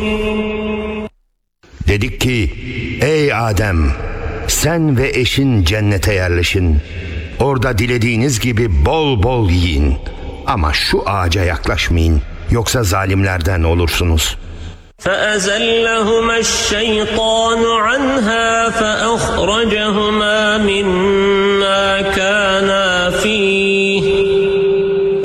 Dedik ki, ey Adem, sen ve eşin cennete yerleşin. Orada dilediğiniz gibi bol bol yiyin. Ama şu ağaca yaklaşmayın, yoksa zalimlerden olursunuz. فَأَزَلَّهُمَا الشَّيْطَانُ عَنْهَا فَأَخْرَجَهُمَا مِنْهَا